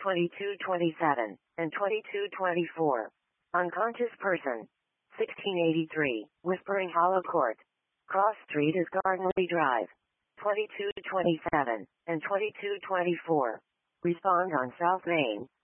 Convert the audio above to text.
2227, and 2224. Unconscious person. 1683, Whispering Hollow Court. Cross Street is Gardenley Drive. 2227, and 2224. Respond on South Main.